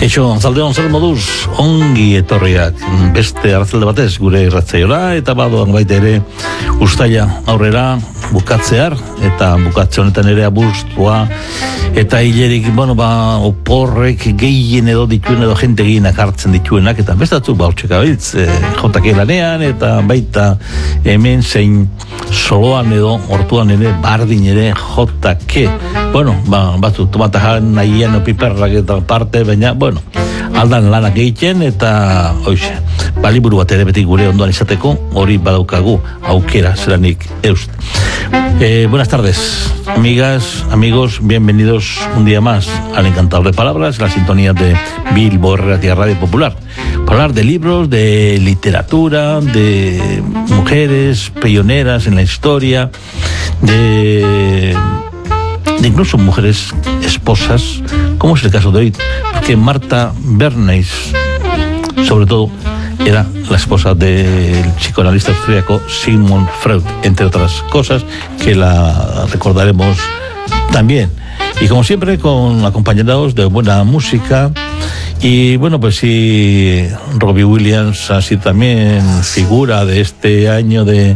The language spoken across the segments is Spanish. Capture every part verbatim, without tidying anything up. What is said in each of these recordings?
Eixo, zaldeon zer moduz, ongi etorriak beste arratsalde batez gure irratsaioa, eta badoan baita ere uztaila aurrera bukatzear, eta bukatze honetan ere abuztua, eta hilerik, bueno, ba, oporrek gehien edo dituen edo jente gehienak hartzen dituenak, eta bestatzuk ba hortxeka biltz, e, jotake lanean, eta baita hemen zein soloan edo hortuan ere, bardin ere jotake, bueno, ba, batzu, tomatajan nahian opiperrak eta parte, baina, bueno, aldan lanak egiten, eta hoxe, baliburu bat ere beti gure ondoan izateko, hori badaukagu aukera zeranik eust. Eh, buenas tardes, amigas, amigos, bienvenidos un día más al Encantador de Palabras, la sintonía de Bilbo Erratia Radio Popular, para hablar de libros, de literatura, de mujeres pioneras en la historia, de, de incluso mujeres esposas, como es el caso de hoy, que Marta Bernays, sobre todo, era la esposa del psicoanalista austríaco Sigmund Freud, entre otras cosas, que la recordaremos también. Y como siempre, con acompañados de buena música. Y bueno, pues sí, Robbie Williams ha sido también figura de este año de,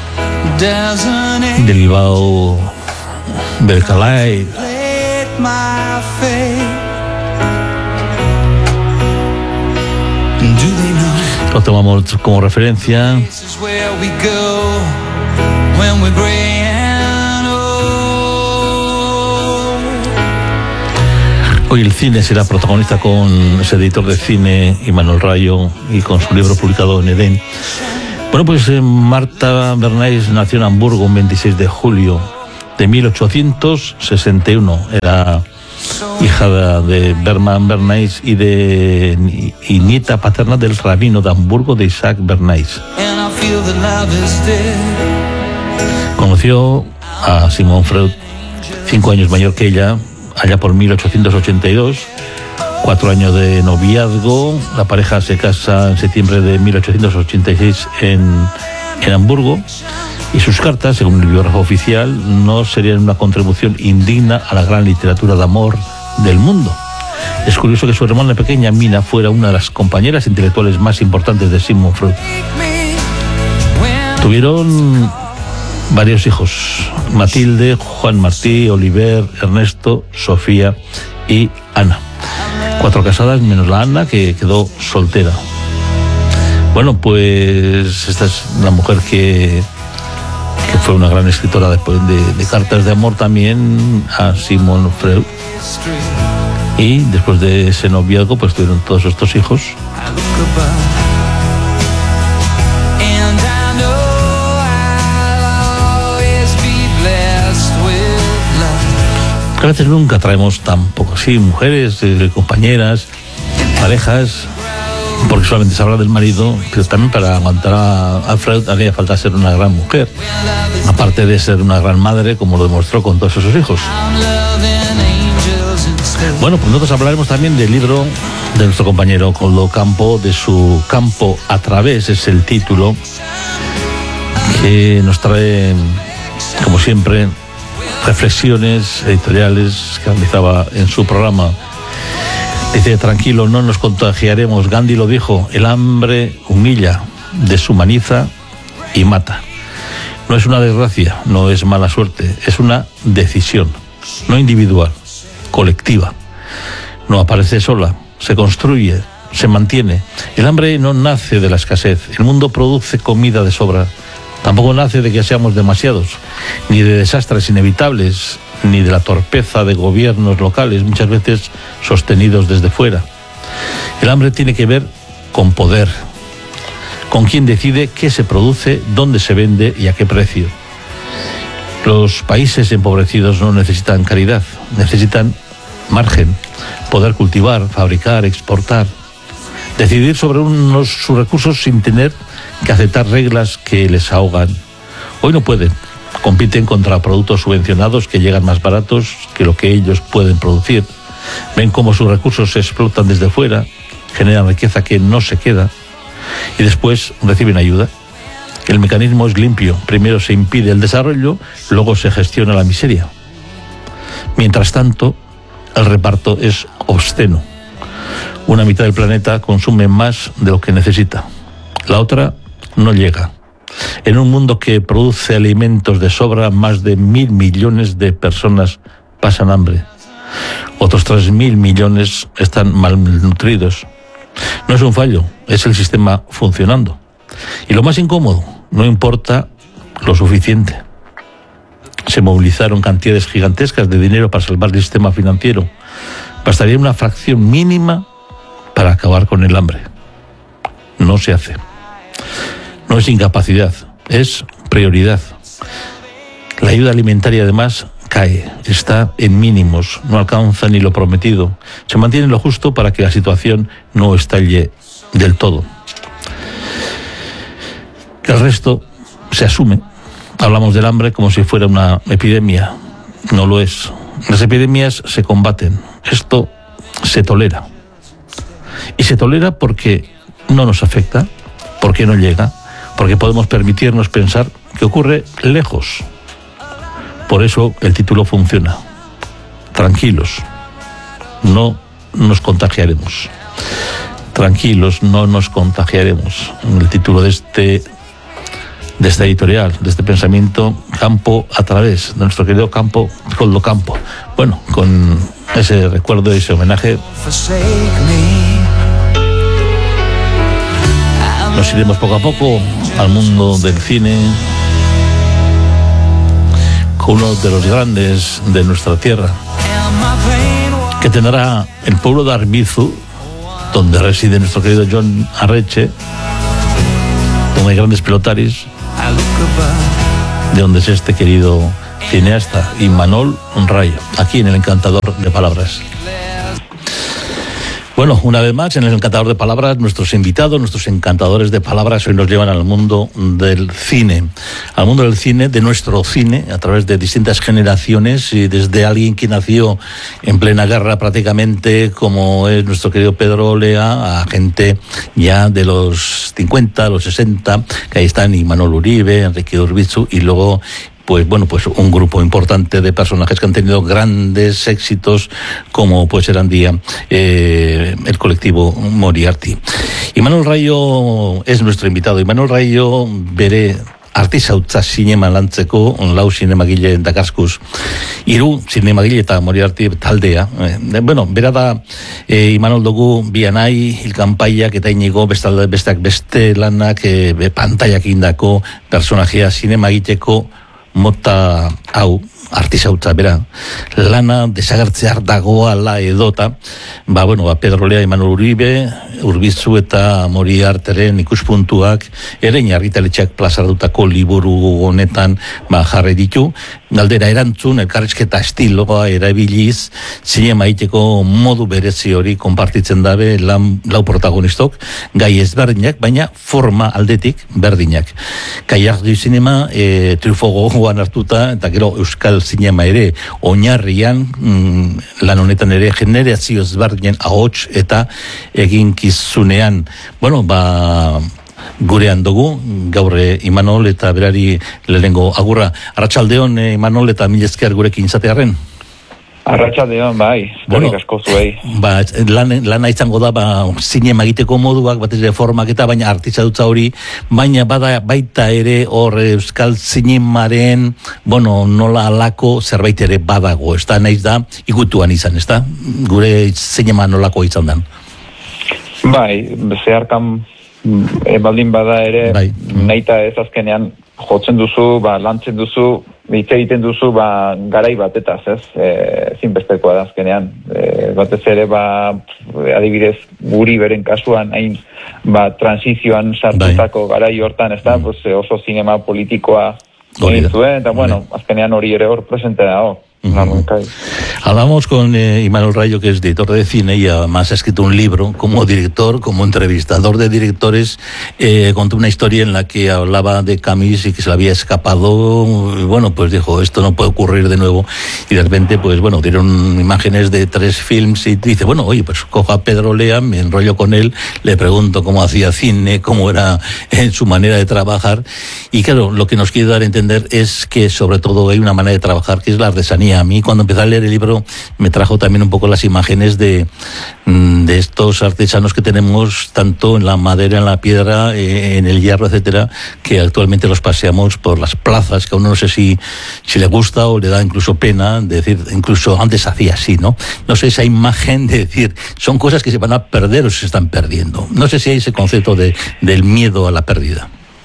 de Bilbao Berkeley. Lo tomamos como referencia. Hoy el cine será protagonista con ese editor de cine, Imanol Rayo, y con su libro publicado en Edén. Bueno, pues eh, Marta Bernays nació en Hamburgo un veintiséis de julio de mil ochocientos sesenta y uno. Era hija de, de Berman Bernays y, de, y nieta paterna del rabino de Hamburgo de Isaac Bernays. Conoció a Sigmund Freud, cinco años mayor que ella, allá por mil ochocientos ochenta y dos, cuatro años de noviazgo. La pareja se casa en septiembre de mil ochocientos ochenta y seis en, en Hamburgo. Y sus cartas, según el biógrafo oficial, no serían una contribución indigna a la gran literatura de amor del mundo. Es curioso que su hermana pequeña, Mina, fuera una de las compañeras intelectuales más importantes de Sigmund Freud. Tuvieron varios hijos: Matilde, Juan Martí, Oliver, Ernesto, Sofía y Ana. Cuatro casadas, menos la Ana, que quedó soltera. Bueno, pues esta es la mujer que... que fue una gran escritora después de, de cartas de amor también a Sigmund Freud. Y después de ese noviazgo pues tuvieron todos estos hijos. A veces nunca traemos tampoco, sí, mujeres, eh, compañeras, parejas, porque solamente se habla del marido, pero también para aguantar a, a Freud haría falta ser una gran mujer, aparte de ser una gran madre, como lo demostró con todos esos hijos. Bueno, pues nosotros hablaremos también del libro de nuestro compañero Coldo Campo, de su Campo a través, es el título, que nos trae, como siempre, reflexiones editoriales que realizaba en su programa. Dice: tranquilo, no nos contagiaremos. Gandhi lo dijo: el hambre humilla, deshumaniza y mata. No es una desgracia, no es mala suerte, es una decisión, no individual, colectiva. No aparece sola, se construye, se mantiene. El hambre no nace de la escasez, el mundo produce comida de sobra. Tampoco nace de que seamos demasiados, ni de desastres inevitables, ni de la torpeza de gobiernos locales, muchas veces sostenidos desde fuera. El hambre tiene que ver con poder, con quién decide qué se produce, dónde se vende y a qué precio. Los países empobrecidos no necesitan caridad, necesitan margen, poder cultivar, fabricar, exportar, decidir sobre unos, sus recursos sin tener que aceptar reglas que les ahogan. Hoy no pueden. Compiten contra productos subvencionados que llegan más baratos que lo que ellos pueden producir. Ven cómo sus recursos se explotan desde fuera, generan riqueza que no se queda y después reciben ayuda. El mecanismo es limpio. Primero se impide el desarrollo, luego se gestiona la miseria. Mientras tanto, el reparto es obsceno. Una mitad del planeta consume más de lo que necesita. La otra no llega. En un mundo que produce alimentos de sobra, más de mil millones de personas pasan hambre. Otros tres mil millones están malnutridos. No es un fallo, es el sistema funcionando. Y lo más incómodo, no importa lo suficiente. Se movilizaron cantidades gigantescas de dinero para salvar el sistema financiero. Bastaría una fracción mínima para acabar con el hambre. No se hace. No es incapacidad, es prioridad. La ayuda alimentaria, además, cae, está en mínimos, no alcanza ni lo prometido. Se mantiene lo justo para que la situación no estalle del todo. El resto se asume. Hablamos del hambre como si fuera una epidemia. No lo es. Las epidemias se combaten. Esto se tolera. Y se tolera porque no nos afecta, porque no llega, porque podemos permitirnos pensar que ocurre lejos. Por eso el título funciona. Tranquilos, no nos contagiaremos. Tranquilos, no nos contagiaremos. El título de este, de esta editorial, de este pensamiento, Campo a través, de nuestro querido Campo, Coldo Campo. Bueno, con ese recuerdo y ese homenaje, nos iremos poco a poco al mundo del cine, con uno de los grandes de nuestra tierra, que tendrá el pueblo de Arbizu, donde reside nuestro querido John Arreche, donde hay grandes pelotaris, de donde es este querido cineasta, Imanol Rayo, aquí en El Encantador de Palabras. Bueno, una vez más, en El Encantador de Palabras, nuestros invitados, nuestros encantadores de palabras, hoy nos llevan al mundo del cine. Al mundo del cine, de nuestro cine, a través de distintas generaciones, y desde alguien que nació en plena guerra prácticamente, como es nuestro querido Pedro Olea, a gente ya de los cincuenta, los sesenta, que ahí están Imanol Uribe, Enrique Urbizu, y luego pues bueno, pues un grupo importante de personajes que han tenido grandes éxitos, como pues eran día eh, el colectivo Moriarty. Imanol Rayo es nuestro invitado. Imanol Rayo bere artisautza sinema lantzeko lau sinemagile dakarskuz. Hiru sinemagile eta Moriarty taldea. Eh, bueno, bera da eh, Imanol dugu Bianai, Ilkanpaiak eta Inigo bestalde besteak beste lanak eh, pantaiak indako personajea sinemagiteko mota hau, artisautza bera, lana desagertzear dagoala edota, ba, bueno, ba, Pedro Olea, Imanol Uribe, Urbizu eta Moriartyren ikuspuntuak, erein argitaletxeak plazartutako liburu honetan ba, jarri ditu, galdera erantzun, elkarrizketa estiloa erabiliz, zinema egiteko modu berezi hori konpartitzen dabe lan, lau protagonistok, gai ezberdinak, baina forma aldetik berdinak. Kaiak du zinema, e, triunfo gogoan hartuta, eta gero euskal zinema ere oinarrian, mm, lan honetan ere generazio ezberdinen ahots eta eginkizunean. Bueno, ba... gurean dugu, gaur Imanol eta berari lehenengo agurra. Arratsaldeon Imanol eta mil esker gurekin izatearren. Arratsaldeon, bai, bueno, asko zuei. Ba, lan, lana izango da, ba, zinema egiteko moduak, batez ere formak eta baina artisautza hori, baina bada baita ere hor euskal zinemaren, bueno, nola alako zerbait ere badago, ez da, naiz da, ikutuan izan, ez da, gure zinema nolako izan dan. Bai, zeharkan e, baldin bada ere, bai. Nahita ez azkenean jotzen duzu, ba, lantzen duzu, hitz egiten duzu, ba, garai batetaz, ez, e, zinbestekoa da azkenean. E, batez ere, ba, adibidez, guri beren kasuan, hain, ba, transizioan sartutako bai. Garai hortan, ez da, mm. pues, oso zinema politikoa egin zuen, eta, bueno, azkenean hori ere hor presente dago. Uh-huh. Hablamos con eh, Imanol Rayo, que es director de cine y además ha escrito un libro como director, como entrevistador de directores. Eh, contó una historia en la que hablaba de Camus y que se le había escapado. Y bueno, pues dijo, esto no puede ocurrir de nuevo. Y de repente, pues bueno, dieron imágenes de tres films y dice, bueno, oye, pues cojo a Pedro Olea, me enrollo con él, le pregunto cómo hacía cine, cómo era eh, su manera de trabajar. Y claro, lo que nos quiere dar a entender es que sobre todo hay una manera de trabajar que es la artesanía. Y a mí, cuando empecé a leer el libro, me trajo también un poco las imágenes de, de estos artesanos que tenemos, tanto en la madera, en la piedra, eh, en el hierro, etcétera, que actualmente los paseamos por las plazas, que a uno no sé si, si le gusta o le da incluso pena, de decir, incluso antes hacía así, ¿no? No sé, esa imagen de decir, son cosas que se van a perder o se están perdiendo. No sé si hay ese concepto de, del miedo a la pérdida.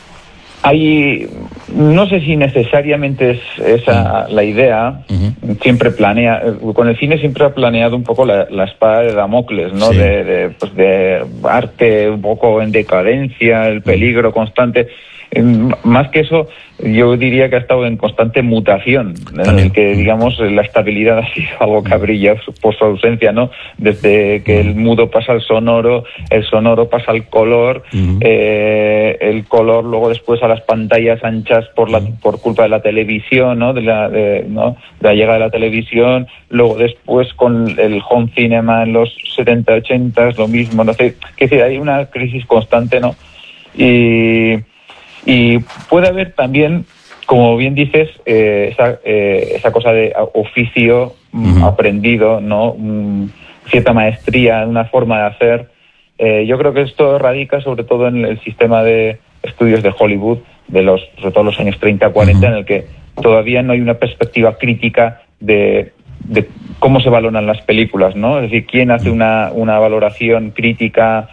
Hay, no sé si necesariamente es esa la idea. Uh-huh. Siempre planea, con el cine siempre ha planeado un poco la, la espada de Damocles, ¿no? Sí. De, de, pues de arte un poco en decadencia, el peligro uh-huh. constante. Más que eso, yo diría que ha estado en constante mutación, También. en el que, digamos, la estabilidad ha sido algo que brilla por su ausencia, ¿no? Desde que el mudo pasa al sonoro, el sonoro pasa al color, uh-huh. eh, el color luego después a las pantallas anchas por la uh-huh. por culpa de la televisión, ¿no? De la, de, ¿no? de la llegada de la televisión, luego después con el home cinema en los setenta, ochenta, es lo mismo, no sé, que decir, hay una crisis constante, ¿no? Y... Y puede haber también, como bien dices, eh, esa, eh, esa cosa de oficio uh-huh. aprendido, ¿no? Um, cierta maestría, una forma de hacer. Eh, yo creo que esto radica sobre todo en el sistema de estudios de Hollywood, de los, sobre todo los años treinta, cuarenta, uh-huh. en el que todavía no hay una perspectiva crítica de, de cómo se valoran las películas, ¿no? Es decir, quién hace una, una valoración crítica,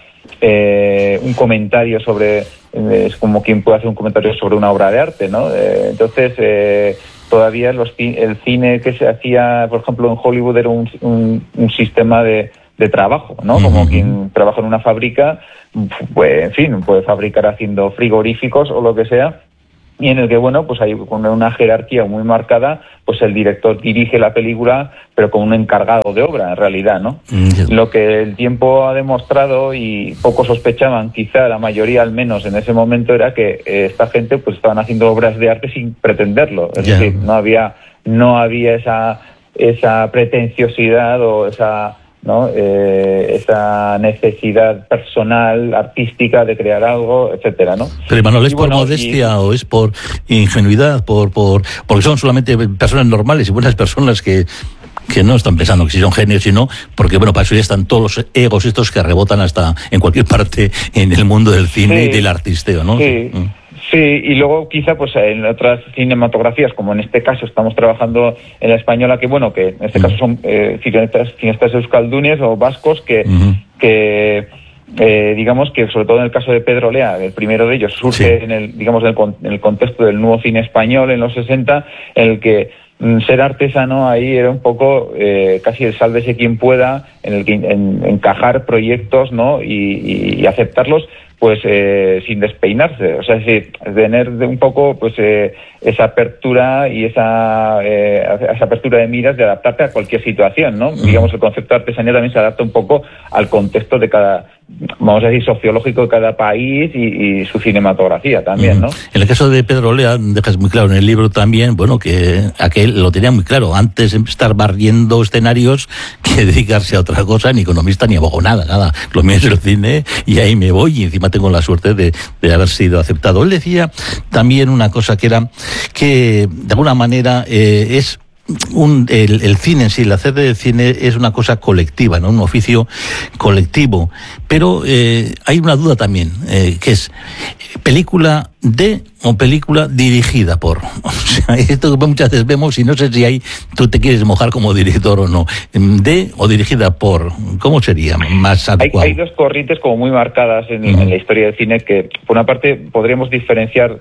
eh, un comentario sobre... es como quien puede hacer un comentario sobre una obra de arte, ¿no? Eh, entonces, eh, todavía los, el cine que se hacía, por ejemplo, en Hollywood era un, un, un sistema de, de trabajo, ¿no? Uh-huh. Como quien trabaja en una fábrica, pues, en fin, puede fabricar haciendo frigoríficos o lo que sea, y en el que, bueno, pues hay con una jerarquía muy marcada, pues el director dirige la película, pero con un encargado de obra, en realidad, ¿no? Mm-hmm. Lo que el tiempo ha demostrado, y pocos sospechaban, quizá la mayoría al menos en ese momento, era que eh, esta gente pues estaban haciendo obras de arte sin pretenderlo. Es yeah. decir, no había, no había esa, esa pretenciosidad o esa... ¿no? Eh, esa necesidad personal, artística de crear algo, etcétera, ¿no? Pero Manuel, ¿es y por bueno, modestia y... o es por ingenuidad? por, por porque son solamente personas normales y buenas personas que que no están pensando que si son genios, sino porque, bueno, para eso ya están todos los egos estos que rebotan hasta en cualquier parte en el mundo del cine sí. y del artisteo, ¿no? Sí. sí. Sí, y luego quizá pues en otras cinematografías, como en este caso estamos trabajando en la española, que bueno, que en este uh-huh. caso son eh, cineastas, cineastas euskaldunes o vascos que, uh-huh. que eh, digamos que sobre todo en el caso de Pedro Lea, el primero de ellos, surge sí. en el digamos en el, en el contexto del nuevo cine español en los sesenta, en el que mm, ser artesano ahí era un poco eh, casi el sálvese quien pueda, en el que en, encajar proyectos, ¿no? y, y, y aceptarlos pues eh, sin despeinarse, o sea, es decir, tener un poco pues eh, esa apertura y esa eh, esa apertura de miras de adaptarte a cualquier situación, ¿no? Mm. Digamos, el concepto de artesanía también se adapta un poco al contexto de cada, vamos a decir, sociológico de cada país y, y su cinematografía también, ¿no? En el caso de Pedro Lea, dejas muy claro en el libro también, bueno, que aquel lo tenía muy claro, antes de estar barriendo escenarios que dedicarse a otra cosa, ni economista ni abogado, nada, nada, lo mío es el cine y ahí me voy, y encima tengo la suerte de, de haber sido aceptado. Él decía también una cosa que era que de alguna manera eh, es un, el, el cine en sí, el hacer del cine es una cosa colectiva, ¿no? Un oficio colectivo, pero eh, hay una duda también, eh, que es película de o película dirigida por. O sea, esto que muchas veces vemos y no sé si ahí tú te quieres mojar como director o no. De o dirigida por. ¿Cómo sería más adecuado? Hay, hay dos corrientes como muy marcadas en, uh-huh. en la historia del cine que, por una parte, podríamos diferenciar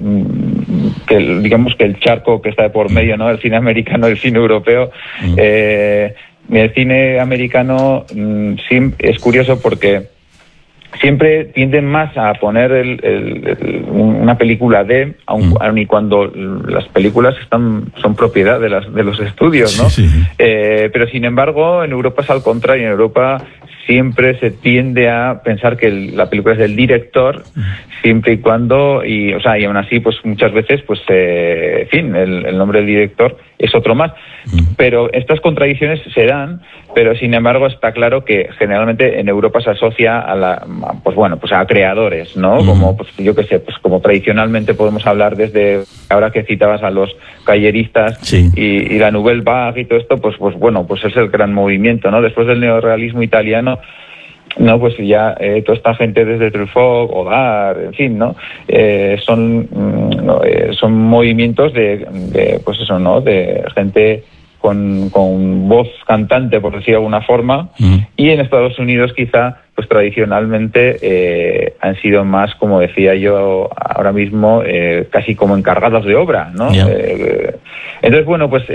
mmm, que el, digamos que el charco que está de por medio, ¿no? El cine americano, el cine europeo. Uh-huh. Eh, el cine americano mmm, sí, es curioso porque siempre tienden más a poner el, el, el, una película de, aun, mm. aun y cuando las películas están son propiedad de las de los estudios, ¿no? Sí, sí. Eh, pero sin embargo, en Europa es al contrario. En Europa siempre se tiende a pensar que el, la película es del director, mm. siempre y cuando, y o sea, y aún así, pues muchas veces, pues, eh, en fin, el, el nombre del director es otro más. Pero estas contradicciones se dan, pero sin embargo está claro que generalmente en Europa se asocia a la, pues bueno, pues a creadores, ¿no? Mm. Como, pues yo qué sé, pues como tradicionalmente podemos hablar desde, ahora que citabas a los calleristas, sí, y, y la Nouvelle Vague y todo esto, pues, pues bueno, pues es el gran movimiento, ¿no? Después del neorrealismo italiano, no, pues ya eh, toda esta gente desde Truffaut, Godard, en fin, ¿no? Eh, son no, eh, son movimientos de, de, pues eso, ¿no? De gente con, con voz cantante, por decir de alguna forma, mm. y en Estados Unidos quizá, pues tradicionalmente eh, han sido más, como decía yo ahora mismo, eh, casi como encargados de obra, ¿no? Yeah. Eh, entonces, bueno, pues,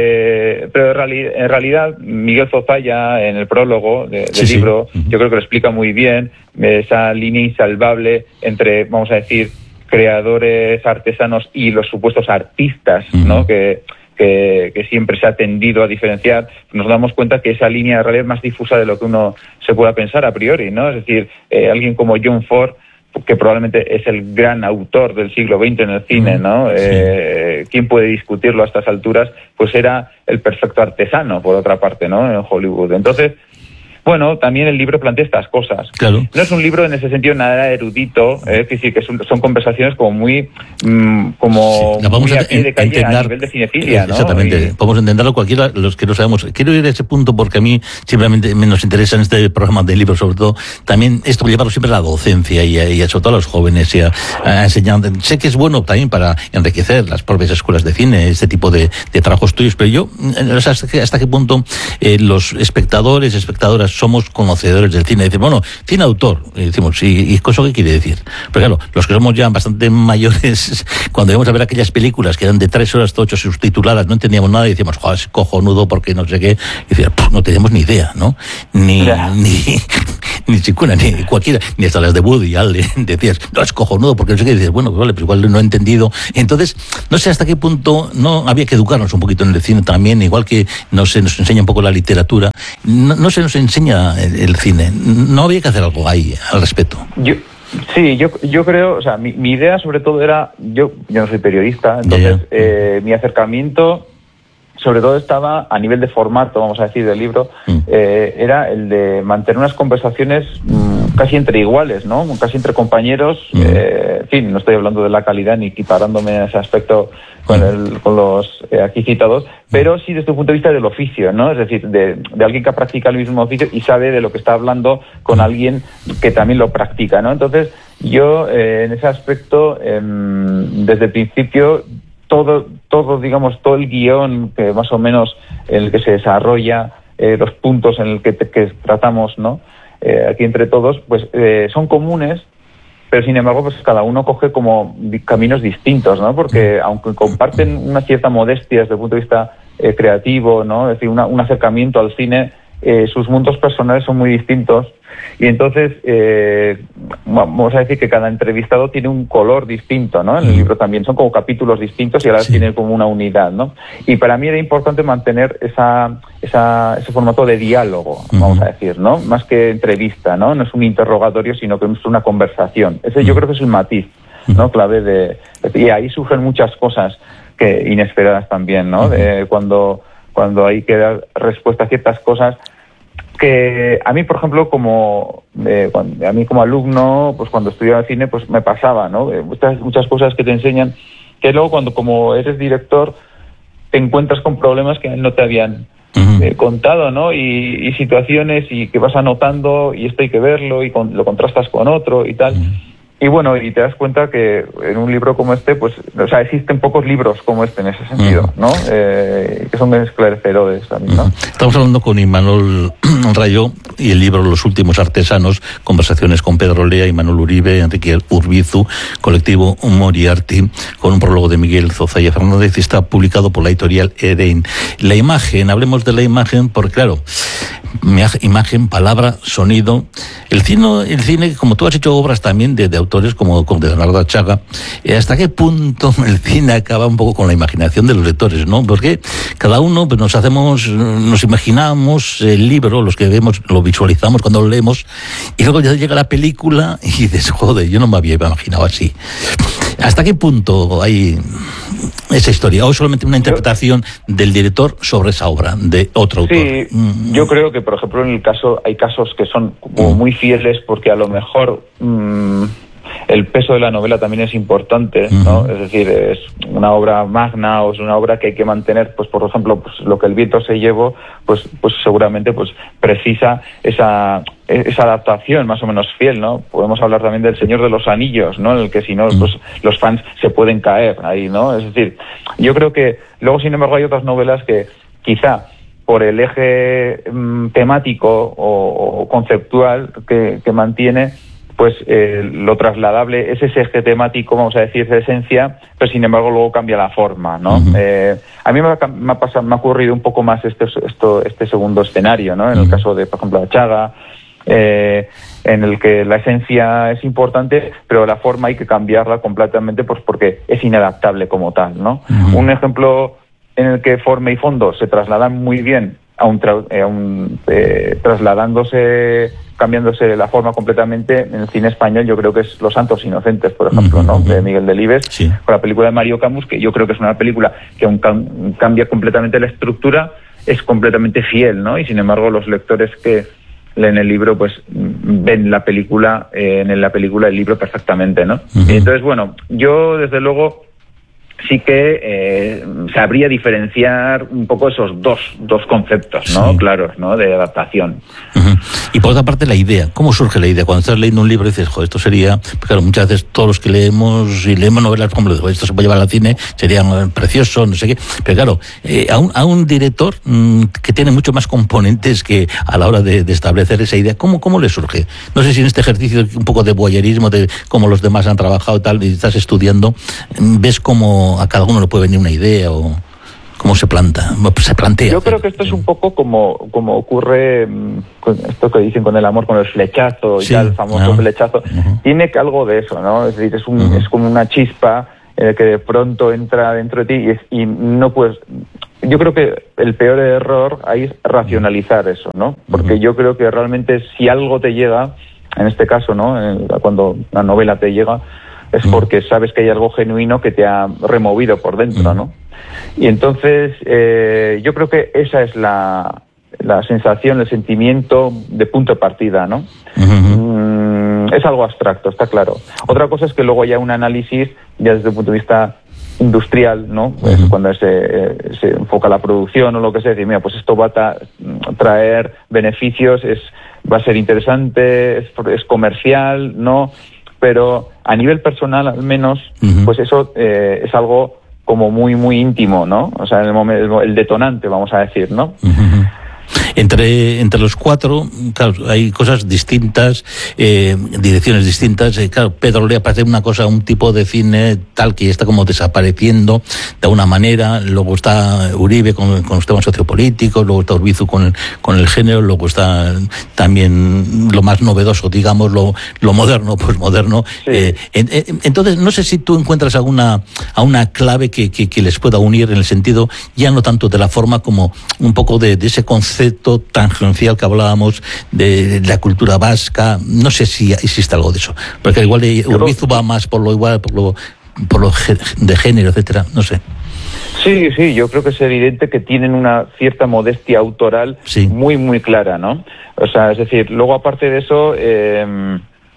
eh, pero en, reali- en realidad Miguel Zozaya, en el prólogo de, del sí, libro, sí. Uh-huh. yo creo que lo explica muy bien, esa línea insalvable entre, vamos a decir, creadores artesanos y los supuestos artistas, uh-huh. ¿no? Que Que, que siempre se ha tendido a diferenciar, nos damos cuenta que esa línea de realidad es más difusa de lo que uno se pueda pensar a priori, ¿no? Es decir, eh, alguien como John Ford, que probablemente es el gran autor del siglo veinte en el cine, ¿no? Sí. Eh, ¿Quién puede discutirlo a estas alturas? Pues era el perfecto artesano, por otra parte, ¿no? En Hollywood. Entonces, bueno, también el libro plantea estas cosas. Claro. No es un libro en ese sentido nada erudito, eh, es decir, que son, son conversaciones como muy, mmm, como sí, muy a pie de calle entender, a nivel de cinefilia, ¿no? Exactamente, y podemos entenderlo cualquiera, los que no sabemos. Quiero ir a ese punto porque a mí simplemente nos interesa en este programa de libros, sobre todo, también esto llevarlo siempre a la docencia y, a, y a, sobre todo a los jóvenes y a, a enseñar. Sé que es bueno también para enriquecer las propias escuelas de cine, este tipo de, de trabajos tuyos, pero yo, o sea, hasta, hasta qué punto eh, los espectadores, espectadoras, somos conocedores del cine. Decimos, bueno, cine autor. Y decimos, ¿y, y eso qué quiere decir? Pero claro, los que somos ya bastante mayores, cuando íbamos a ver aquellas películas que eran de tres horas, ocho subtituladas, no entendíamos nada y decíamos, joder, es cojonudo porque no sé qué. Y decíamos, no teníamos ni idea, ¿no? Ni, yeah. ni, ni siquiera, ni cualquiera, ni hasta las de Woody Allen decías, no, es cojonudo porque no sé qué. Y dices, bueno, vale, pues igual no he entendido. Entonces, no sé hasta qué punto no había que educarnos un poquito en el cine también, igual que no se nos enseña un poco la literatura, no, no se nos enseña El, el cine. ¿No había que hacer algo ahí al respecto? Yo, sí, yo yo creo, o sea, mi, mi idea sobre todo era, yo yo no soy periodista, entonces yeah. eh, mi acercamiento sobre todo estaba a nivel de formato, vamos a decir, del libro, mm. eh, era el de mantener unas conversaciones mmm, casi entre iguales, ¿no? Casi entre compañeros, mm. eh, en fin, no estoy hablando de la calidad ni equiparándome en ese aspecto con, el, con los eh, aquí citados, pero sí desde el punto de vista del oficio, ¿no? Es decir, de, de alguien que practica el mismo oficio y sabe de lo que está hablando con alguien que también lo practica, ¿no? Entonces, yo eh, en ese aspecto, eh, desde el principio, todo, todo, digamos, todo el guión que más o menos en el que se desarrolla, eh, los puntos en el que, te, que tratamos, ¿no? Eh, aquí entre todos, pues eh, son comunes, pero sin embargo, pues cada uno coge como caminos distintos, ¿no? Porque aunque comparten una cierta modestia desde el punto de vista eh, creativo, ¿no? Es decir, una, un acercamiento al cine, eh, sus mundos personales son muy distintos. Y entonces, eh, vamos a decir que cada entrevistado tiene un color distinto, ¿no? En el libro también son como capítulos distintos y ahora sí. tiene como una unidad, ¿no? Y para mí era importante mantener esa, esa, ese formato de diálogo, uh-huh. vamos a decir, ¿no? Más que entrevista, ¿no? No es un interrogatorio, sino que es una conversación. Ese uh-huh. yo creo que es el matiz, ¿no? Uh-huh. Clave de... Y ahí surgen muchas cosas que inesperadas también, ¿no? Uh-huh. De cuando, cuando hay que dar respuesta a ciertas cosas que a mí, por ejemplo, como eh, cuando, a mí como alumno, pues cuando estudiaba cine, pues me pasaba, ¿no? Eh, muchas, muchas cosas que te enseñan, que luego cuando como eres director te encuentras con problemas que no te habían uh-huh. eh, contado, ¿no? Y, y situaciones y que vas anotando y esto hay que verlo y con, lo contrastas con otro y tal. Uh-huh. Y bueno, y te das cuenta que en un libro como este, pues, o sea, existen pocos libros como este en ese sentido, ¿no? Eh, que son esclarecedores también, ¿no? Estamos hablando con Imanol Rayo y el libro Los últimos artesanos, conversaciones con Pedro Lea, Imanol Uribe, Enrique Urbizu, colectivo Moriarty, con un prólogo de Miguel Zozaya Fernández, y está publicado por la editorial Erein. La imagen, hablemos de la imagen, porque claro, imagen, palabra, sonido. El cine, el cine, como tú has hecho obras también de, de autores como, como de Leonardo Achaga, eh, ¿hasta qué punto el cine acaba un poco con la imaginación de los lectores, no? Porque cada uno pues, nos hacemos, nos imaginamos el libro, los que vemos, lo visualizamos cuando lo leemos, y luego ya llega la película y dices, joder, yo no me había imaginado así. ¿Hasta qué punto hay esa historia? ¿O solamente una interpretación yo, del director sobre esa obra de otro autor? Sí, mm. yo creo que, por ejemplo, en el caso hay casos que son como mm. muy fieles porque a lo mejor mmm, el peso de la novela también es importante, ¿no? Mm-hmm. Es decir, es una obra magna o es una obra que hay que mantener, pues por ejemplo, pues lo que el viento se llevó, pues pues seguramente pues precisa esa esa adaptación más o menos fiel, ¿no? Podemos hablar también del Señor de los Anillos, ¿no? En el que si no, pues los fans se pueden caer ahí, ¿no? Es decir, yo creo que luego, sin embargo, hay otras novelas que quizá por el eje mmm, temático o, o conceptual que, que mantiene, pues eh, lo trasladable es ese eje temático, vamos a decir, de esencia, pero sin embargo luego cambia la forma, ¿no? Uh-huh. Eh, a mí me ha, me ha pasado, me ha ocurrido un poco más este, esto, este segundo escenario, ¿no? En uh-huh. el caso de, por ejemplo, Achaga, eh, en el que la esencia es importante, pero la forma hay que cambiarla completamente, pues porque es inadaptable como tal, ¿no? Uh-huh. Un ejemplo en el que forma y fondo se trasladan muy bien, a un, tra- a un eh, trasladándose, cambiándose la forma completamente en el cine español, yo creo que es Los Santos Inocentes, por ejemplo, uh-huh. ¿no? De Miguel Delibes, sí. con la película de Mario Camus, que yo creo que es una película que aun cam- cambia completamente la estructura, es completamente fiel, ¿no? Y sin embargo los lectores que leen el libro, pues ven la película, eh, en la película el libro perfectamente, ¿no? Uh-huh. Entonces, bueno, yo desde luego sí que eh, sabría diferenciar un poco esos dos dos conceptos, ¿no? Sí. Claros, ¿no? De adaptación. Uh-huh. Y por otra parte, la idea. ¿Cómo surge la idea? Cuando estás leyendo un libro y dices, joder, esto sería... Claro, muchas veces todos los que leemos y leemos novelas, como esto se puede llevar al cine, sería precioso, no sé qué. Pero claro, eh, a, un, a un director mmm, que tiene mucho más componentes que a la hora de, de establecer esa idea, ¿cómo, ¿cómo le surge? No sé si en este ejercicio un poco de voyerismo, de cómo los demás han trabajado y tal, y estás estudiando, ves cómo a cada uno le puede venir una idea o cómo se planta, se plantea. Yo creo que esto es un poco como, como ocurre con esto que dicen con el amor, con el flechazo, sí, ya el famoso uh-huh. flechazo. Uh-huh. Tiene algo de eso, ¿no? Es decir, es, un, uh-huh. es como una chispa eh, que de pronto entra dentro de ti y, es, y no puedes... Yo creo que el peor error ahí es racionalizar eso, ¿no? Porque uh-huh. yo creo que realmente si algo te llega, en este caso, ¿no? Cuando la novela te llega, es porque sabes que hay algo genuino que te ha removido por dentro, ¿no? Y entonces eh, yo creo que esa es la, la sensación, el sentimiento de punto de partida, ¿no? Uh-huh. Mm, es algo abstracto, está claro. Otra cosa es que luego haya un análisis ya desde el punto de vista industrial, ¿no? Pues uh-huh. cuando se, eh, se enfoca la producción o lo que sea, decir, mira, pues esto va a ta- traer beneficios, es va a ser interesante, es, es comercial, ¿no? Pero a nivel personal, al menos, uh-huh. pues eso eh, es algo como muy, muy íntimo, ¿no? O sea, el, momento, el detonante, vamos a decir, ¿no? Uh-huh. Entre, entre los cuatro, claro, hay cosas distintas, eh, direcciones distintas. Eh, claro, Pedro le aparece una cosa, un tipo de cine tal que está como desapareciendo de alguna manera. Luego está Uribe con, con los temas sociopolíticos, luego está Urbizu con el, con el género, luego está también lo más novedoso, digamos, lo, lo moderno, pues moderno. Sí. Eh, en, en, entonces, no sé si tú encuentras alguna, a una clave que, que, que les pueda unir en el sentido, ya no tanto de la forma como un poco de, de ese concepto tangencial que hablábamos de, de la cultura vasca. No sé si existe algo de eso, porque igual de Urbizu va más por lo igual, por lo, por lo de género, etcétera, no sé. Sí, sí, yo creo que es evidente que tienen una cierta modestia autoral sí. muy, muy clara, ¿no? O sea, es decir, luego aparte de eso, eh,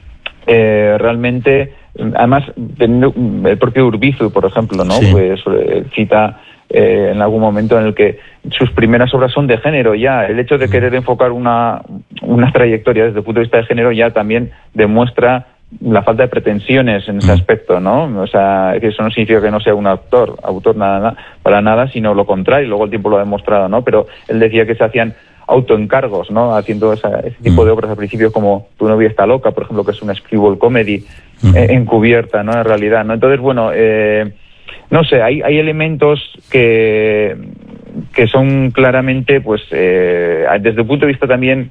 eh, realmente, además, el propio Urbizu, por ejemplo, ¿no? Sí. Pues cita Eh, en algún momento en el que sus primeras obras son de género ya. El hecho de querer enfocar una, una trayectoria desde el punto de vista de género ya también demuestra la falta de pretensiones en ese aspecto, ¿no? O sea, que eso no significa que no sea un autor, autor nada, para nada, sino lo contrario, luego el tiempo lo ha demostrado, ¿no? Pero él decía que se hacían autoencargos, ¿no? Haciendo esa, ese tipo de obras al principio como Tu novia está loca, por ejemplo, que es una screwball comedy eh, encubierta, ¿no? En realidad, ¿no? Entonces, bueno, eh, no sé, hay, hay elementos que, que son claramente, pues, eh, desde el punto de vista también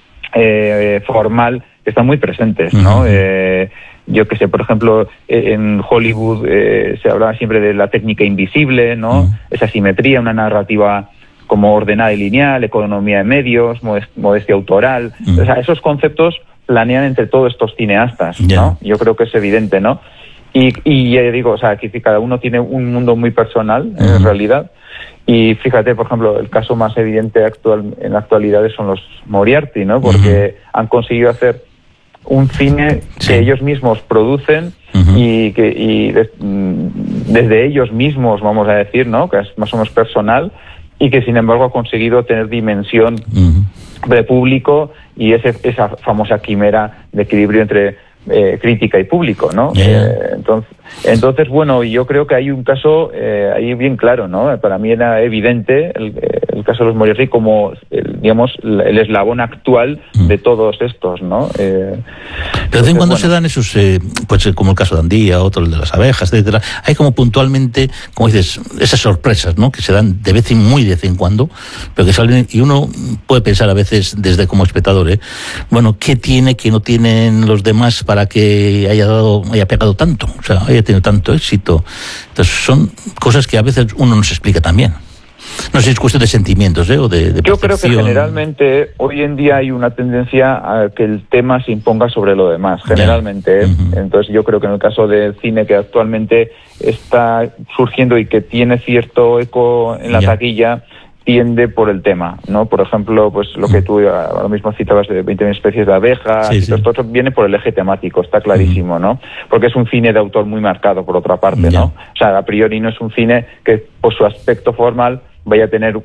eh, formal, están muy presentes, ¿no? Uh-huh. Eh, yo que sé, por ejemplo, en Hollywood eh, se hablaba siempre de la técnica invisible, ¿no? Uh-huh. Esa simetría, una narrativa como ordenada y lineal, economía de medios, modestia autoral. Uh-huh. O sea, esos conceptos planean entre todos estos cineastas, yeah. ¿no? Yo creo que es evidente, ¿no? Y, y ya digo, o sea, que cada uno tiene un mundo muy personal, uh-huh. en realidad. Y fíjate, por ejemplo, el caso más evidente actual en la actualidad son los Moriarty, ¿no? Porque uh-huh. han conseguido hacer un cine sí. que ellos mismos producen uh-huh. y que y de, desde ellos mismos, vamos a decir, ¿no? Que es más o menos personal y que sin embargo ha conseguido tener dimensión uh-huh. de público y ese, esa famosa quimera de equilibrio entre eh, crítica y público, ¿no? Yeah. Eh, entonces, entonces, bueno, yo creo que hay un caso eh, ahí bien claro, ¿no? Para mí era evidente el, el caso de los Moriarty como, el, digamos, el eslabón actual de todos estos, ¿no? Eh, Pero de vez en cuando bueno. se dan esos, eh, pues como el caso de Andía, otro el de las abejas, etcétera. Hay como puntualmente, como dices, esas sorpresas, ¿no? Que se dan de vez en muy de vez en cuando, pero que salen y uno puede pensar a veces desde como espectador, ¿eh? Bueno, ¿qué tiene que no tienen los demás para que haya dado, haya pegado tanto? O sea, haya tenido tanto éxito. Entonces son cosas que a veces uno no se explica también. No sé si es cuestión de sentimientos, ¿eh? O de, de Yo creo que generalmente hoy en día hay una tendencia a que el tema se imponga sobre lo demás, generalmente. ¿eh? Uh-huh. Entonces yo creo que en el caso del cine que actualmente está surgiendo y que tiene cierto eco en la yeah. taquilla, tiende por el tema, ¿no? Por ejemplo, pues lo que tú ahora mismo citabas de veinte mil especies de abejas, sí, y sí. todo esto viene por el eje temático, está clarísimo, uh-huh. ¿no? Porque es un cine de autor muy marcado, por otra parte, yeah. ¿no? O sea, a priori no es un cine que por su aspecto formal vaya a tener un,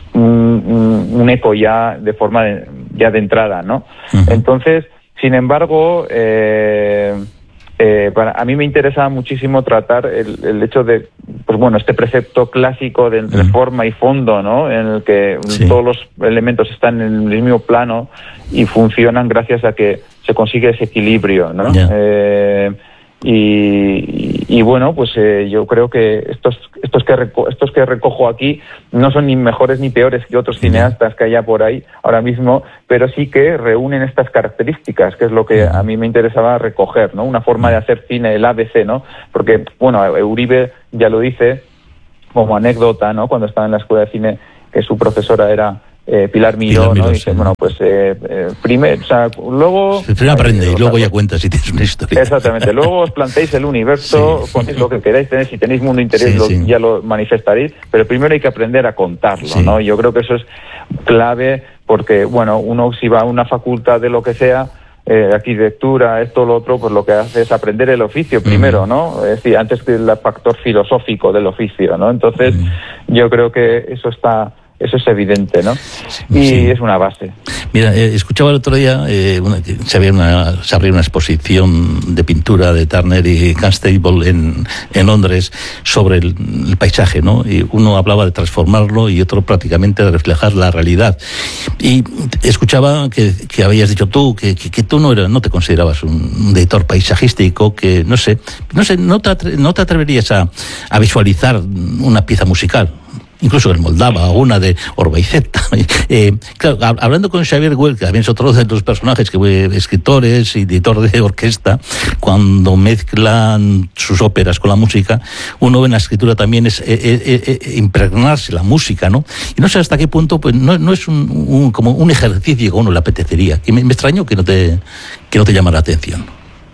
un, un eco ya de forma de, ya de entrada, ¿no? Uh-huh. Entonces, sin embargo, eh, eh, para, a mí me interesa muchísimo tratar el, el hecho de, pues bueno, este precepto clásico de entre uh-huh. forma y fondo, ¿no? En el que sí. todos los elementos están en el mismo plano y funcionan gracias a que se consigue ese equilibrio, ¿no? Yeah. Eh, Y, y, y bueno, pues eh, yo creo que estos estos que reco- estos que recojo aquí no son ni mejores ni peores que otros cineastas que haya por ahí ahora mismo, pero sí que reúnen estas características, que es lo que a mí me interesaba recoger, ¿no? Una forma de hacer cine, el A B C, ¿no? Porque, bueno, Uribe ya lo dice como anécdota, ¿no? Cuando estaba en la escuela de cine, que su profesora era Eh, Pilar Miró, Pilar Miró, ¿no? Y dice, sí. bueno, pues eh, eh, primero, o sea, luego... Primero aprende y luego ya cuenta si tienes una historia. Exactamente, luego os planteéis el universo, sí. ponéis lo que queráis tener, si tenéis mundo interior sí, lo, sí. ya lo manifestaréis, pero primero hay que aprender a contarlo, sí. ¿no? Y yo creo que eso es clave porque, bueno, uno si va a una facultad de lo que sea, eh, arquitectura, esto, lo otro, pues lo que hace es aprender el oficio primero, uh-huh. ¿no? Es decir, antes que el factor filosófico del oficio, ¿no? Entonces, uh-huh. yo creo que eso está... Eso es evidente, ¿no? Y sí. es una base. Mira, eh, escuchaba el otro día, eh, una, se, había una, se abría una exposición de pintura de Turner y Constable en, en Londres sobre el, el paisaje, ¿no? Y uno hablaba de transformarlo y otro prácticamente de reflejar la realidad. Y escuchaba que, que habías dicho tú que, que, que tú no, era, no te considerabas un, un editor paisajístico, que no sé, no sé, no te, atre, no te atreverías a, a visualizar una pieza musical. Incluso el Moldava, una de Orbaizeta. Eh, claro, hablando con Xavier Güell, que también es otro de los personajes que fue escritores y editor de orquesta, cuando mezclan sus óperas con la música, uno ve en la escritura también es eh, eh, eh, impregnarse la música, ¿no? Y no sé hasta qué punto, pues no, no es un, un, como un ejercicio que a uno le apetecería. Y me, me extrañó que no te, que no te llamara la atención.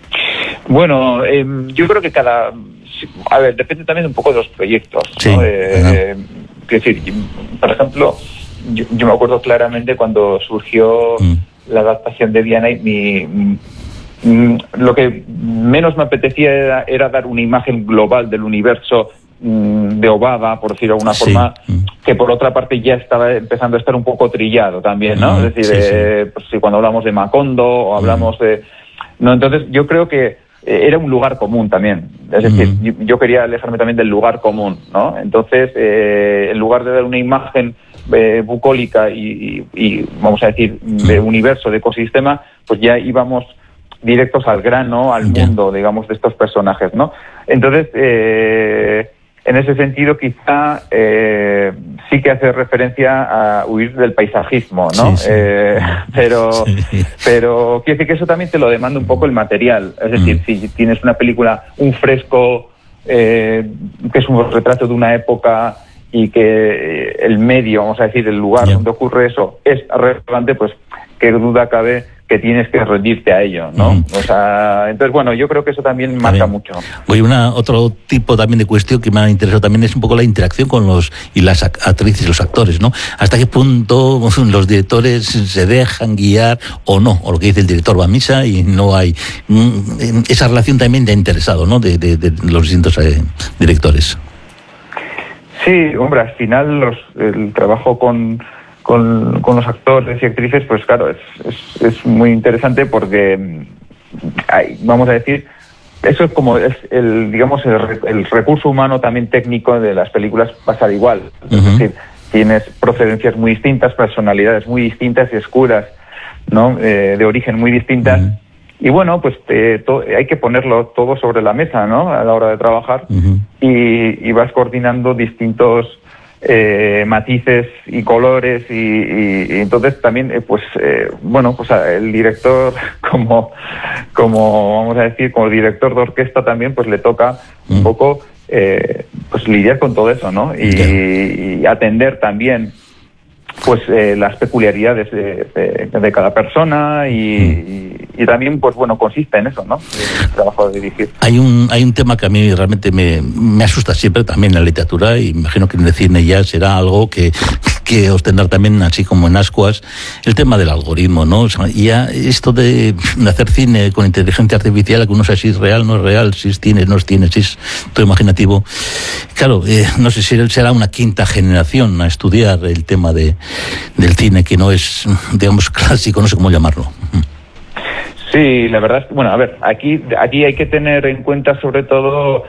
Bueno, eh, yo creo que cada... A ver, depende también un poco de los proyectos, sí, ¿no? Eh, es decir, por ejemplo, yo, yo me acuerdo claramente cuando surgió mm. la adaptación de Diana y mi, mi, lo que menos me apetecía era, era dar una imagen global del universo de Obada, por decirlo de alguna sí. forma, mm. que por otra parte ya estaba empezando a estar un poco trillado también, ¿no? Mm. Es decir, sí, eh, sí. Pues, si cuando hablamos de Macondo o hablamos mm. de... No, entonces yo creo que era un lugar común también, es decir, uh-huh. yo, yo quería alejarme también del lugar común, ¿no? Entonces, eh, en lugar de dar una imagen eh, bucólica y, y, y, vamos a decir, de universo, de ecosistema, pues ya íbamos directos al grano, al yeah. mundo, digamos, de estos personajes, ¿no? Entonces, eh, en ese sentido quizá eh, sí que hace referencia a huir del paisajismo, ¿no? Sí, sí. Eh, pero, sí. pero quiere decir que eso también te lo demanda un poco el material. Es decir, mm. si tienes una película, un fresco, eh, que es un retrato de una época y que el medio, vamos a decir, el lugar yeah. donde ocurre eso es relevante, pues qué duda cabe que tienes que rendirte a ello, ¿no? Uh-huh. O sea, entonces, bueno, yo creo que eso también marca también. mucho. Oye, una, otro tipo también de cuestión que me ha interesado también es un poco la interacción con los y las actrices y los actores, ¿no? ¿Hasta qué punto los directores se dejan guiar o no? O lo que dice el director va a misa y no hay... Esa relación también te ha interesado, ¿no? De, de, de los distintos eh, directores. Sí, hombre, al final los, el trabajo con... Con, con los actores y actrices, pues claro, es, es, es muy interesante porque, hay, vamos a decir, eso es como es el, digamos, el, el recurso humano también técnico de las películas va a ser igual. Uh-huh. Es decir, tienes procedencias muy distintas, personalidades muy distintas y oscuras, ¿no? Eh, de origen muy distintas. Uh-huh. Y bueno, pues te, to, hay que ponerlo todo sobre la mesa, ¿no? A la hora de trabajar. Uh-huh. y, y vas coordinando distintos Eh, matices y colores y, y, y entonces también eh, pues eh, bueno pues el director como como vamos a decir como director de orquesta también pues le toca mm. un poco eh, pues lidiar con todo eso, ¿no? Y, yeah. y atender también pues eh, las peculiaridades de, de, de cada persona y, mm. y, y también pues bueno consiste en eso, ¿no? El trabajo de dirigir. Hay un hay un tema que a mí realmente me, me asusta siempre también en la literatura y imagino que en el cine ya será algo que que os tendrá también así como en ascuas el tema del algoritmo, ¿no? O sea, ya esto de, de hacer cine con inteligencia artificial, que uno sabe si es real, no es real, si es cine, no es cine, si es todo imaginativo. Claro, eh, no sé si será una quinta generación a estudiar el tema de del cine que no es, digamos, clásico, no sé cómo llamarlo. Sí, la verdad es, bueno, a ver, aquí aquí hay que tener en cuenta sobre todo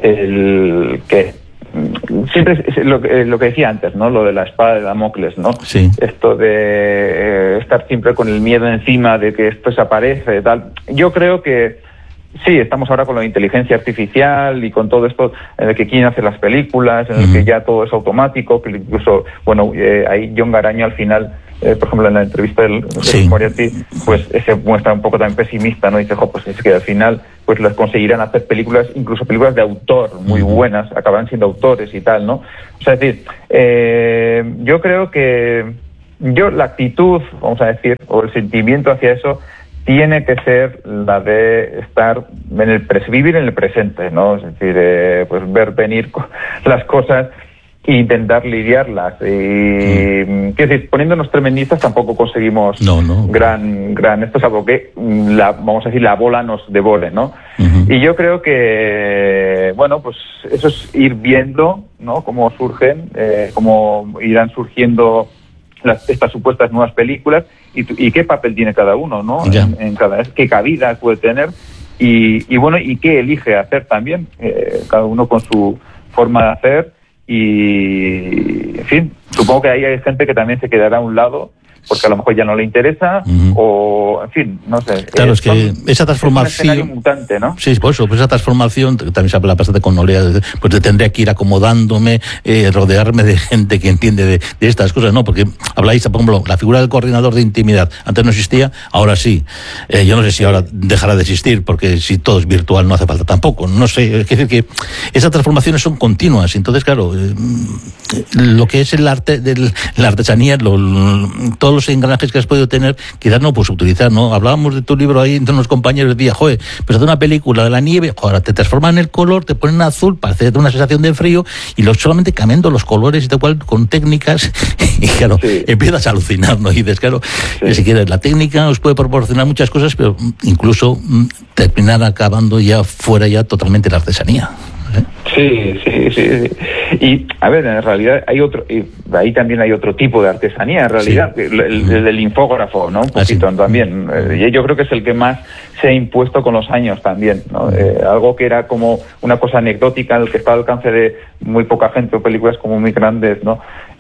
el que siempre es lo que, lo que decía antes, ¿no? Lo de la espada de Damocles, ¿no? Sí. Esto de eh, estar siempre con el miedo encima de que esto desaparece, tal. Yo creo que sí, estamos ahora con la inteligencia artificial y con todo esto en el que quieren hacer las películas, en el uh-huh. que ya todo es automático, que incluso, bueno, eh, ahí John Garaño al final, eh, por ejemplo, en la entrevista del, sí. del Moriarty, pues se muestra un poco también pesimista, ¿no? Dice, jo, pues es que al final pues les conseguirán hacer películas, incluso películas de autor muy uh-huh. buenas, acabarán siendo autores y tal, ¿no? O sea, es decir, eh, yo creo que yo la actitud, vamos a decir, o el sentimiento hacia eso tiene que ser la de estar en el pres- vivir en el presente, ¿no? Es decir, eh, pues ver venir las cosas e intentar lidiarlas. Y, mm. quiero decir, poniéndonos tremendistas tampoco conseguimos no, no. gran, gran esto, salvo que la, vamos a decir, la bola nos devore, ¿no? Uh-huh. Y yo creo que, bueno, pues eso es ir viendo, ¿no? Cómo surgen, eh, cómo irán surgiendo las, estas supuestas nuevas películas y, y qué papel tiene cada uno, ¿no? En, en cada qué cabida puede tener y, y bueno, y qué elige hacer también, eh, cada uno con su forma de hacer y, en fin, supongo que ahí hay gente que también se quedará a un lado porque a lo mejor ya no le interesa uh-huh. o, en fin, no sé. Claro, eh, es que son, esa transformación... Es un escenario mutante, ¿no? Sí, por eso, pues esa transformación, también se habla bastante con Olea, pues te tendría que ir acomodándome, eh, rodearme de gente que entiende de, de estas cosas, ¿no? Porque habláis, por ejemplo, la figura del coordinador de intimidad, antes no existía, ahora sí. Eh, yo no sé si ahora dejará de existir, porque si todo es virtual no hace falta tampoco, no sé, es decir que esas transformaciones son continuas, entonces, claro, eh, lo que es el arte, del, la artesanía, lo, todo los engranajes que has podido tener, quizás no puedes utilizar, ¿no? Hablábamos de tu libro ahí entre unos compañeros, decía, joder, pues hace una película de la nieve, ahora te transforman el color, te ponen azul, parece una sensación de frío, y lo, solamente cambiando los colores y tal cual, con técnicas, y claro, sí. empiezas a alucinar, ¿no? Y dices, claro, sí. si quieres, la técnica os puede proporcionar muchas cosas, pero incluso mm, terminar acabando ya fuera ya totalmente la artesanía. ¿eh? Sí, sí, sí, sí. Y, a ver, en realidad hay otro, ahí también hay otro tipo de artesanía, en realidad, sí. el, el, el del infógrafo, ¿no? Un poquito ah, sí. también. Y yo creo que es el que más se ha impuesto con los años también, ¿no? Eh, algo que era como una cosa anecdótica, el que está al alcance de muy poca gente, o películas como muy grandes, ¿no?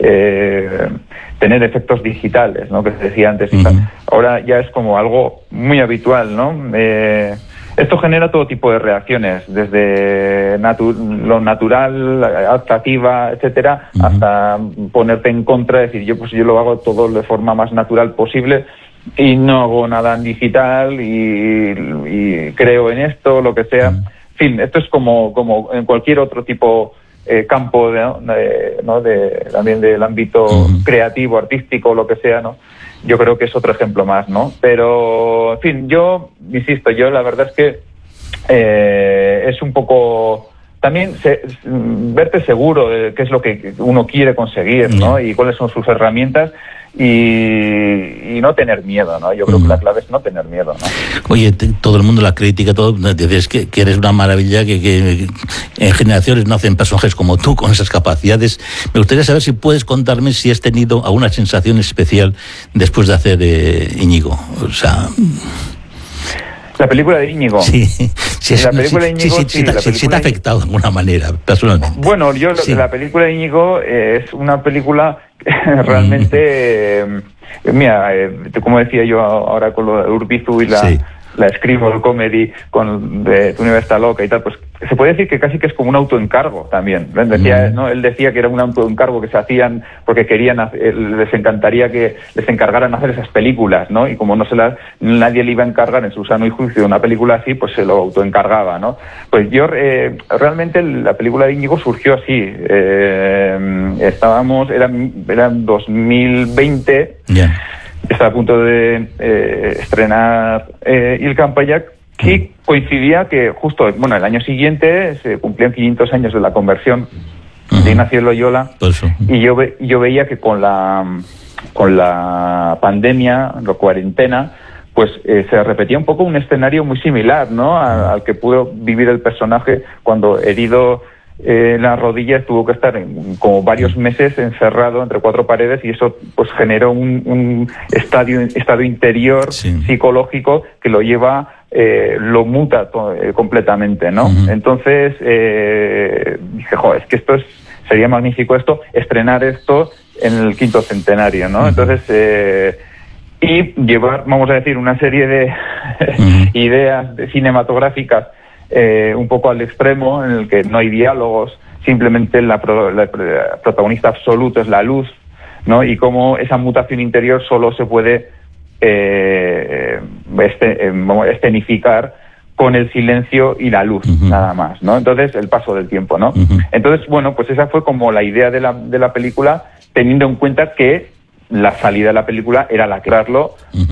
Eh, tener efectos digitales, ¿no? Que se decía antes y uh-huh. tal. Ahora ya es como algo muy habitual, ¿no? Eh, Esto genera todo tipo de reacciones, desde natu lo natural, adaptativa, etcétera, uh-huh. hasta ponerte en contra, decir, yo pues yo lo hago todo de forma más natural posible y no hago nada en digital y, y creo en esto, lo que sea. Uh-huh. En fin, esto es como, como en cualquier otro tipo eh, campo de, de, ¿no? de, también del ámbito uh-huh. creativo, artístico, lo que sea, ¿no? Yo creo que es otro ejemplo más, ¿no? Pero, en fin, yo, insisto, yo la verdad es que eh, es un poco... También se, verte seguro de qué es lo que uno quiere conseguir, ¿no? Y cuáles son sus herramientas y, y no tener miedo, ¿no? Yo creo mm. que la clave es no tener miedo, ¿no? Oye, te, todo el mundo, la crítica, todo, dices que, que eres una maravilla, que, que en generaciones nacen personajes como tú, con esas capacidades. Me gustaría saber si puedes contarme si has tenido alguna sensación especial después de hacer eh, Íñigo. O sea... La película de Íñigo. Sí, sí, la película sí, de Íñigo, sí, sí, sí, sí, película sí te ha afectado de alguna manera, personalmente. Bueno, yo sí. La película de Íñigo eh, es una película realmente, eh, mira, eh, como decía yo ahora con lo de Urbizu y la, sí. la Screamo Comedy con de Tu Universidad Loca y tal, pues se puede decir que casi que es como un autoencargo también. Decía, mm. ¿no? Él decía que era un autoencargo que se hacían porque querían, hacer, les encantaría que les encargaran hacer esas películas, ¿no? Y como no se las, nadie le iba a encargar en su sano y juicio una película así, pues se lo autoencargaba, ¿no? Pues yo, eh, realmente la película de Íñigo surgió así. Eh, estábamos, era, era dos mil veinte, yeah. Estaba a punto de eh, estrenar eh, Il Campallac, y coincidía que justo, bueno, el año siguiente se cumplían quinientos años de la conversión uh-huh. de Ignacio Loyola, uh-huh. y yo ve, yo veía que con la con la pandemia, la cuarentena, pues eh, se repetía un poco un escenario muy similar, ¿no? A, al que pudo vivir el personaje cuando herido eh, en las rodillas tuvo que estar en, como varios meses encerrado entre cuatro paredes, y eso pues generó un, un estadio, estado interior sí. psicológico que lo lleva Eh, lo muta to- eh, completamente, ¿no? Uh-huh. Entonces eh, dije, joder, es que esto es, sería magnífico esto, estrenar esto en el quinto centenario, ¿no? Uh-huh. Entonces, eh, y llevar, vamos a decir, una serie de uh-huh. ideas de cinematográficas eh, un poco al extremo, en el que no hay diálogos, simplemente la, pro- la, la protagonista absoluta es la luz, ¿no? Y cómo esa mutación interior solo se puede Eh, este, eh, escenificar con el silencio y la luz, uh-huh. nada más, ¿no? Entonces, el paso del tiempo, ¿no? Uh-huh. Entonces, bueno, pues esa fue como la idea de la, de la película, teniendo en cuenta que la salida de la película era lacrarlo uh-huh.